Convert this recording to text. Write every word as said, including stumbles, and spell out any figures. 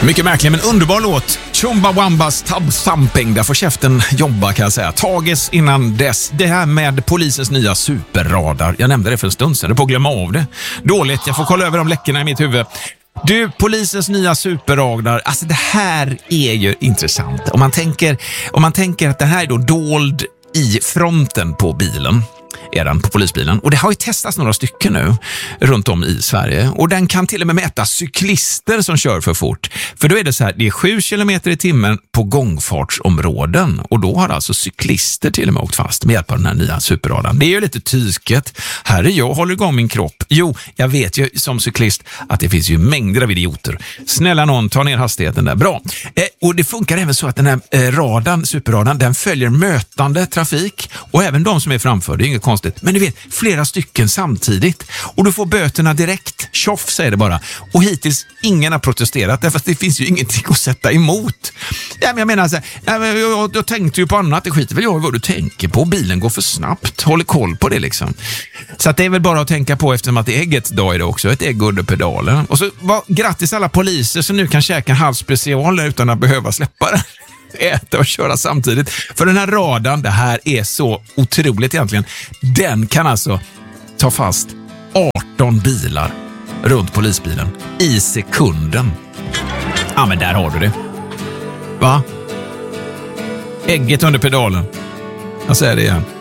Mycket märklig men underbar låt. Chumbawambas Tub Thumping. Där får käften jobba kan jag säga. Tages innan dess. Det här med polisens nya superradar. Jag nämnde det för en stund sedan. Det är på att glömma av det. Dåligt, jag får kolla över de läckorna i mitt huvud. Du, polisens nya superradar. Alltså det här är ju intressant. Om man tänker, om man tänker att det här är då dold i fronten på bilen. Är den på polisbilen. Och det har ju testats några stycken nu runt om i Sverige. Och den kan till och med mäta cyklister som kör för fort. För då är det så här, det är sju kilometer i timmen på gångfartsområden. Och då har alltså cyklister till och med åkt fast med hjälp av den här nya superradarn. Det är ju lite tysket. Här är jag, håller igång min kropp. Jo, jag vet ju som cyklist att det finns ju mängder av idioter. Snälla någon, ta ner hastigheten där. Bra. Eh, och det funkar även så att den här eh, radarn, superradarn, den följer mötande trafik. Och även de som är framför, det är inget konstigt. Men du vet, flera stycken samtidigt. Och du får böterna direkt. Tjoff säger det bara. Och hittills ingen har protesterat. Därför att det finns ju ingenting att sätta emot. Ja, men jag menar så här, jag, jag, jag tänkte ju på annat. Det skiter väl jag vad du tänker på. Bilen går för snabbt. Håller koll på det liksom. Så att det är väl bara att tänka på eftersom att det är äggets dag idag också. Ett ägg under pedalen. Och så var, grattis alla poliser som nu kan käka en halv special utan att behöva släppa det. Äta och köra samtidigt. För den här radarn, det här är så otroligt egentligen. Den kan alltså ta fast arton bilar runt polisbilen i sekunden. Ja, men där har du det. Va? Ägget under pedalen. Jag säger det igen.